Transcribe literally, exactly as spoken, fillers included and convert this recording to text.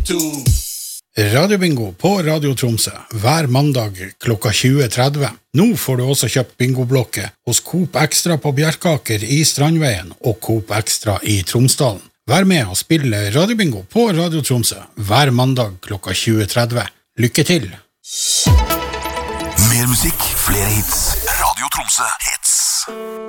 to. Radiobingo på Radio Tromsø hver mandag klokka tjue tretti. Nå får du også kjøpt bingoblokket hos Coop Extra på Bjerkaker i Strandveien og Coop Extra i Tromsdalen. Vær med og spille Radiobingo på Radio Tromsø hver mandag klokka tjue tretti. Lykke til! Mer musikk, flere hits. Radio Tromsø hits.